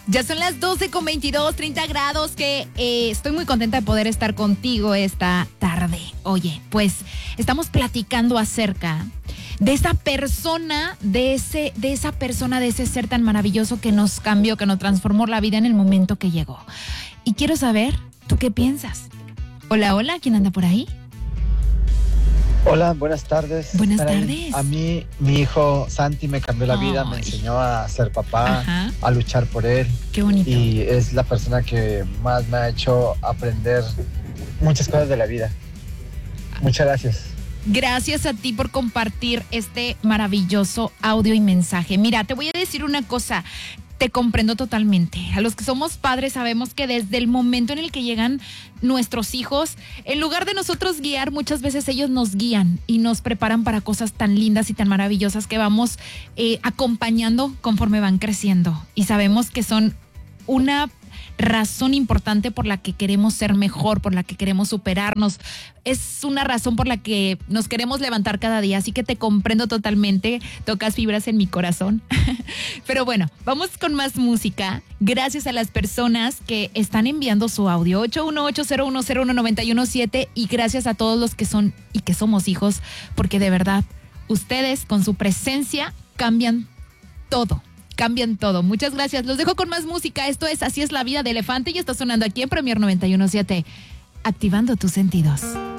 Ya son las 12:22, 30 grados, que estoy muy contenta de poder estar contigo esta tarde. Oye, pues estamos platicando acerca de esa persona, de ese ser tan maravilloso que nos cambió, que nos transformó la vida en el momento que llegó. Y quiero saber, ¿tú qué piensas? Hola, hola, ¿quién anda por ahí? Hola, buenas tardes. Buenas tardes. A mí, mi hijo Santi me cambió la vida, me enseñó a ser papá, Ajá. a luchar por él. Qué bonito. Y es la persona que más me ha hecho aprender muchas cosas de la vida. Muchas gracias. Gracias a ti por compartir este maravilloso audio y mensaje. Mira, te voy a decir una cosa. Te comprendo totalmente. A los que somos padres sabemos que desde el momento en el que llegan nuestros hijos, en lugar de nosotros guiar, muchas veces ellos nos guían y nos preparan para cosas tan lindas y tan maravillosas que vamos acompañando conforme van creciendo. Y sabemos que son una razón importante por la que queremos ser mejor, por la que queremos superarnos. Es una razón por la que nos queremos levantar cada día, así que te comprendo totalmente, tocas fibras en mi corazón. Pero bueno, vamos con más música. Gracias a las personas que están enviando su audio, 818-0101-917, y gracias a todos los que son y que somos hijos, porque de verdad, ustedes con su presencia cambian todo. Cambian todo. Muchas gracias. Los dejo con más música. Esto es Así es la vida de Elefante y está sonando aquí en Premier 91.7. Activando tus sentidos.